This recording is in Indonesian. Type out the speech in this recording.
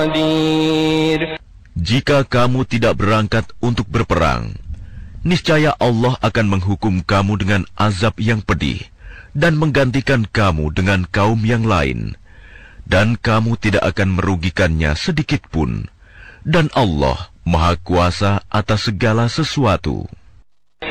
قدير. Jika kamu tidak berangkat untuk berperang, niscaya Allah akan menghukum kamu dengan azab yang pedih dan menggantikan kamu dengan kaum yang lain, dan kamu tidak akan merugikannya sedikit pun. Dan Allah Maha Kuasa atas segala sesuatu.